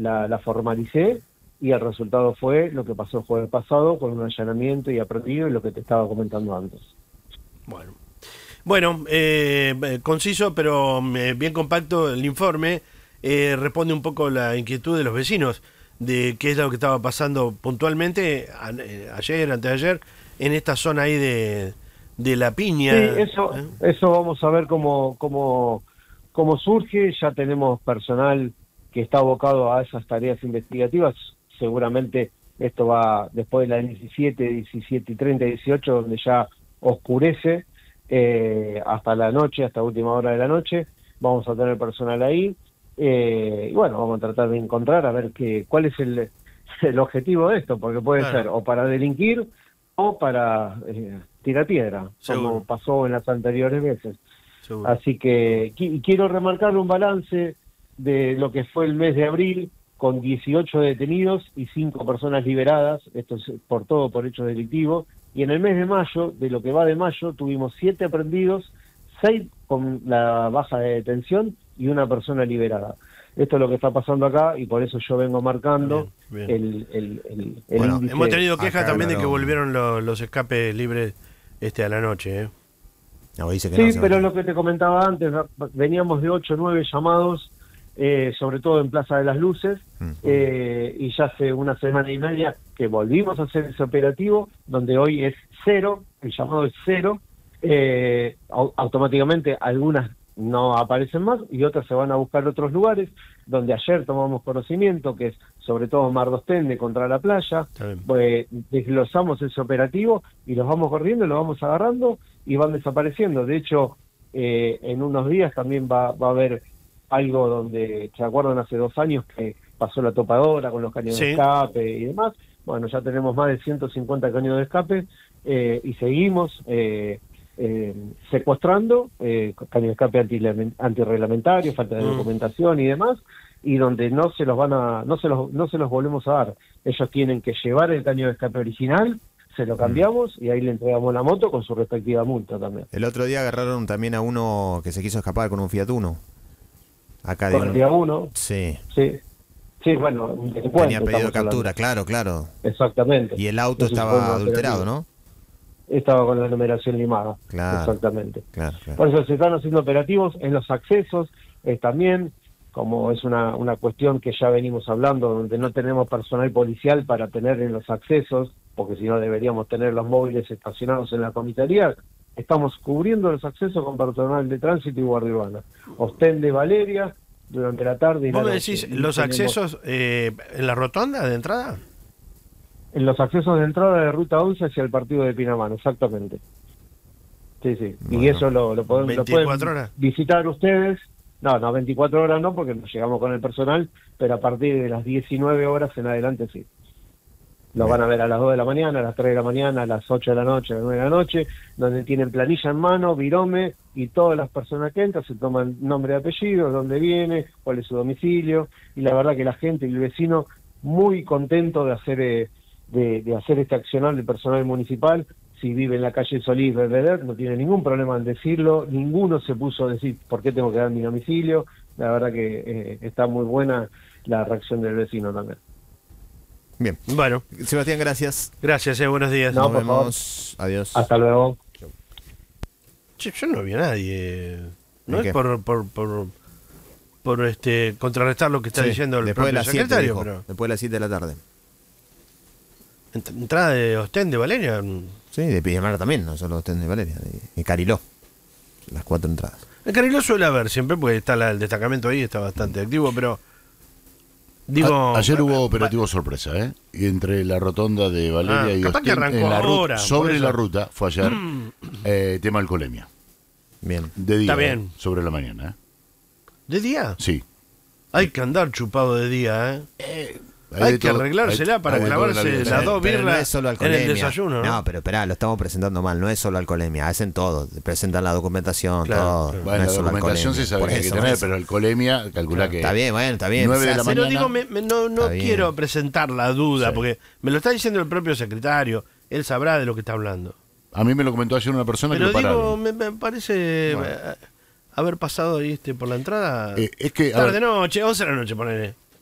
la formalicé y el resultado fue lo que pasó el jueves pasado con un allanamiento y aprehendido y lo que te estaba comentando antes. Bueno, conciso pero bien compacto el informe. Responde un poco la inquietud de los vecinos de qué es lo que estaba pasando puntualmente ayer, anteayer, en esta zona ahí de La Piña. Sí, eso vamos a ver cómo surge. Ya tenemos personal que está abocado a esas tareas investigativas. Seguramente esto va después de las 17:30, 18, donde ya oscurece, hasta la noche, hasta última hora de la noche. Vamos a tener personal ahí. Y bueno, vamos a tratar de encontrar a ver cuál es el objetivo de esto, porque puede ser o para delinquir o para tirar piedra, como pasó en las anteriores veces. Así que quiero remarcar un balance de lo que fue el mes de abril, con 18 detenidos y 5 personas liberadas, esto es por hechos delictivos, y en el mes de mayo, de lo que va de mayo, tuvimos 7 aprehendidos, 6 con la baja de detención y 1 persona liberada. Esto es lo que está pasando acá y por eso yo vengo marcando bien. el bueno, índice. hemos tenido quejas también de que volvieron los escapes libres a la noche. No, dice que sí, no, pero lo que te comentaba antes, veníamos de 8 o 9 llamados, sobre todo en Plaza de las Luces, y ya hace una semana y media que volvimos a hacer ese operativo, donde hoy es 0, el llamado es 0, automáticamente algunas no aparecen más y otras se van a buscar otros lugares, donde ayer tomamos conocimiento, que es sobre todo Mar de Ostende contra la playa, pues desglosamos ese operativo y los vamos corriendo, los vamos agarrando y van desapareciendo. De hecho, en unos días también va a haber algo donde, ¿se acuerdan? Hace 2 años que pasó la topadora con los caños de escape y demás. Bueno, ya tenemos más de 150 caños de escape y seguimos secuestrando caños de escape antirreglamentarios, falta de documentación y demás, y donde no se los volvemos a dar. Ellos tienen que llevar el caño de escape original, se lo cambiamos y ahí le entregamos la moto con su respectiva multa también. El otro día agarraron también a uno que se quiso escapar con un Fiat Uno. Acá con el Fiat Uno. Sí, bueno, tenía pedido de captura, claro. Exactamente. Y el auto estaba adulterado, ¿no? Estaba con la numeración limada. Claro. Exactamente. Claro. Por eso se están haciendo operativos en los accesos, también, como es una cuestión que ya venimos hablando, donde no tenemos personal policial para tener en los accesos, porque si no deberíamos tener los móviles estacionados en la comisaría. Estamos cubriendo los accesos con personal de tránsito y guardia urbana. Ostende, Valeria, durante la tarde y la noche. ¿Vos me decís los accesos en la rotonda de entrada? En los accesos de entrada de Ruta 11 hacia el partido de Pinamano, exactamente. Sí. Bueno, y eso lo pueden horas. Visitar ustedes. No, 24 horas no, porque nos llegamos con el personal, pero a partir de las 19 horas en adelante sí. Lo van a ver a las 2 de la mañana, a las 3 de la mañana, a las 8 de la noche, a las 9 de la noche, donde tienen planilla en mano, virome, y todas las personas que entran se toman nombre y apellido, dónde viene, cuál es su domicilio, y la verdad que la gente y el vecino muy contento de hacer este accionar del personal municipal. Si vive en la calle Solís Belvedere, no tiene ningún problema en decirlo, ninguno se puso a decir por qué tengo que dar mi domicilio. La verdad que está muy buena la reacción del vecino también. Bien. Bueno, Sebastián, gracias. Gracias, buenos días. Nos vemos. Favor. Adiós. Hasta luego. Che, yo no vi a nadie. No es por contrarrestar lo que está diciendo el después propio secretario. Pero después de las 7 de la tarde. ¿Entrada de Ostende, Valeria? Sí, de Pinamar también, no solo Ostende, Valeria. De Cariló. Las 4 entradas. En Cariló suele haber siempre, porque está el destacamento ahí, está bastante activo, pero... Ayer hubo operativo sorpresa, y entre la rotonda de Valeria y Ostende, en la ruta, sobre la ruta, fue ayer, tema alcoholemia. Bien. De día, está bien. Sobre la mañana. ¿De día? Sí. Hay que andar chupado de día, hay que arreglársela para clavarse las 2 birras no es solo en el desayuno. No, pero esperá, lo estamos presentando mal. No es solo alcoholemia, hacen todo. Presentan la documentación, todo. Bueno, no la es solo documentación se sabe que hay que tener, pero alcoholemia, calcula que... Está bien, está bien. 9 de la Pero mañana. digo, no quiero presentar la duda, porque me lo está diciendo el propio secretario. Él sabrá de lo que está hablando. A mí me lo comentó ayer una persona pero que lo pararon. me parece haber pasado ahí por la entrada. Es que... Tarde noche, 11 de la noche, ponele.